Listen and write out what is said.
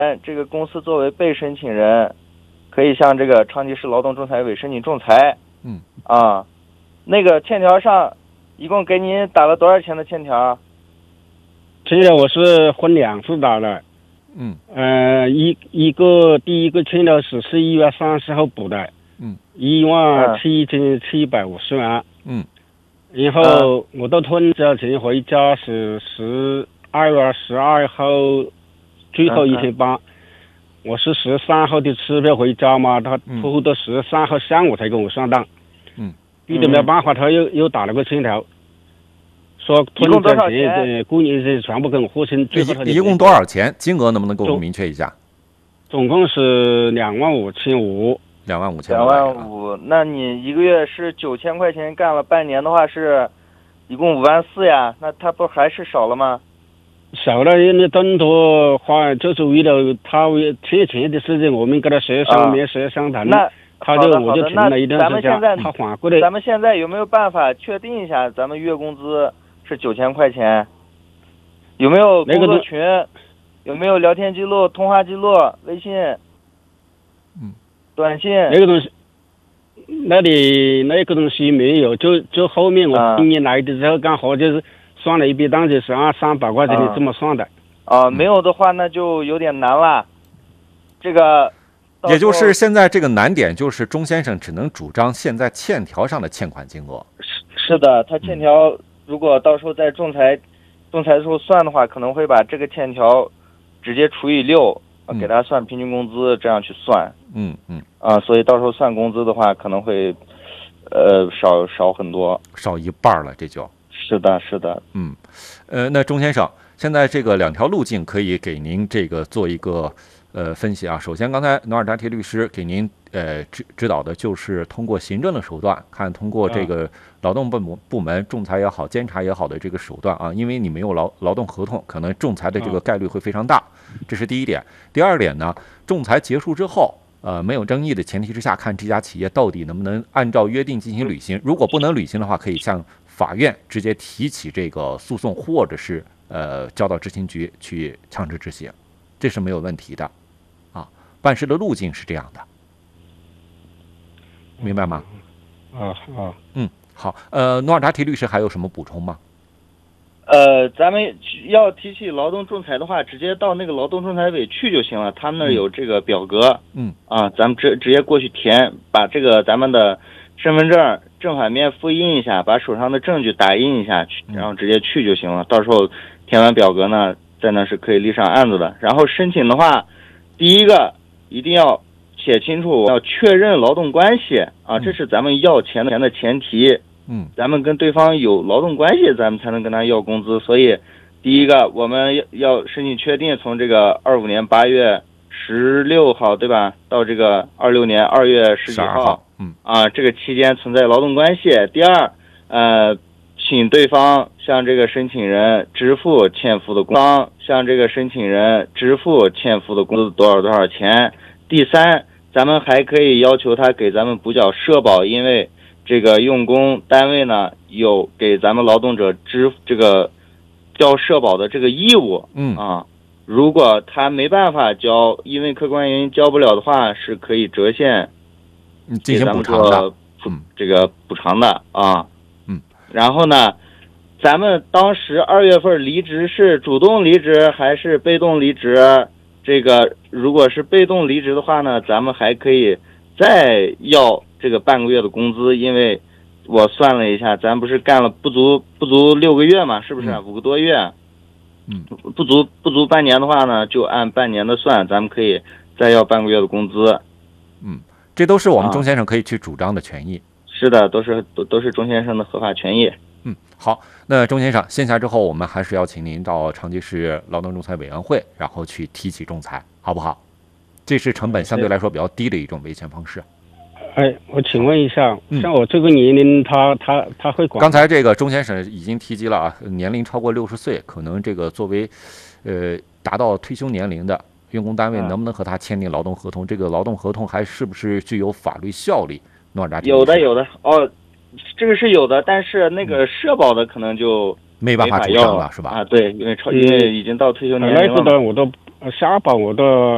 这个公司作为被申请人，可以向这个昌吉市劳动仲裁委申请仲裁。那个欠条上一共给您打了多少钱的欠条？ 欠条我是分2次打的。第一个欠条是11月30号补的，17750元。然后我到退交钱回家是12月12号最后一天班，我是13号的车票回家嘛，他拖到13号上午才给我上当。逼得没办法，他又打了个欠条，说退交钱雇员全部跟我付清。 一共多少钱？金额能不能给我们明确一下？ 总共是25500。 25000。那你一个月是9000块钱，干了半年的话是一共54000呀，那他不还是少了吗？ 少了，因为更多花就是为了他欠钱的事情，我们跟他协商没协商谈。 那我就停了一段时间。他缓过来。 咱们现在有没有办法确定一下，咱们月工资是9000块钱？有没有工作群？有没有聊天记录、通话记录、微信？短信？ 那个东西没有，就后面我今年来的时候刚好就是算了一笔单，就是按300块钱的这么算的。 没有的话那就有点难了。这个。 也就是现在这个难点就是钟先生只能主张现在欠条上的欠款金额。 是的，他欠条如果到时候在仲裁的时候算的话，可能会把这个欠条直接除以6，给他算平均工资，这样去算。所以到时候算工资的话，可能会少很多， 少一半了，这就。 是的。 那钟先生，现在这个2条路径可以给您这个做一个分析啊。首先，刚才努尔扎提律师给您指导的就是通过行政的手段，看通过这个劳动部门仲裁也好、监察也好的这个手段啊，因为你没有劳动合同，可能仲裁的这个概率会非常大，这是第一点。第二点呢，仲裁结束之后，没有争议的前提之下，看这家企业到底能不能按照约定进行履行。如果不能履行的话，可以向法院直接提起这个诉讼，或者是交到执行局去强制执行，这是没有问题的。办事的路径是这样的，明白吗？好。努尔扎提律师还有什么补充吗？ 咱们要提起劳动仲裁的话，直接到那个劳动仲裁委去就行了，他们那儿有这个表格。咱们直接过去填，把这个咱们的身份证正反面复印一下，把手上的证据打印一下，然后直接去就行了。到时候填完表格呢，在那是可以立上案子的。然后申请的话，第一个一定要写清楚，要确认劳动关系啊，这是咱们要钱的前提。咱们跟对方有劳动关系，咱们才能跟他要工资。所以，第一个我们要申请确定，从这个25年8月16号，对吧，到这个26年2月10几号，这个期间存在劳动关系。第二，请对方向这个申请人支付欠付的工资，向这个申请人支付欠付的工资多少钱。第三，咱们还可以要求他给咱们补缴社保，因为这个用工单位呢有给咱们劳动者这个交社保的这个义务。如果他没办法交，因为客观原因交不了的话，是可以折现进行补偿的。 这个补偿的啊。然后呢，咱们当时2月份离职是主动离职还是被动离职？这个如果是被动离职的话呢，咱们还可以再要这个半个月的工资，因为我算了一下，咱不是干了不足6个月嘛，是不是5个多月？不足半年的话呢，就按半年的算，咱们可以再要半个月的工资。 这都是我们钟先生可以去主张的权益。 是的，都是钟先生的合法权益。 好，那钟先生，线下之后我们还是要请您到长吉市劳动仲裁委员会，然后去提起仲裁，好不好？这是成本相对来说比较低的一种维权方式。 我请问一下，像我这个年龄，他会管？ 刚才这个钟先生已经提及了啊，年龄超过60岁，可能这个作为达到退休年龄的用工单位，能不能和他签订劳动合同？这个劳动合同还是不是具有法律效力？ 有的这个是有的，但是那个社保的可能就没办法主张了，是吧？ 对，因为已经到退休年龄了。 那个的我都下保我都